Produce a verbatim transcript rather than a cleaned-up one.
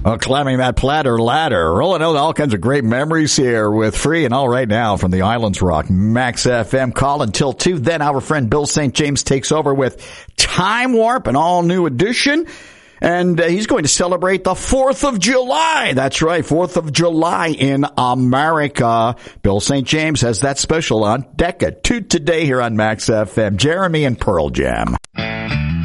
Well, climbing that platter ladder, rolling out all kinds of great memories here with Free and All right now from the Islands Rock Max F M. Call until two. Then our friend Bill Saint James takes over with Time Warp, an all-new edition. And uh, he's going to celebrate the fourth of July. That's right, fourth of July in America. Bill Saint James has that special on deck at two today here on Max F M. Jeremy and Pearl Jam.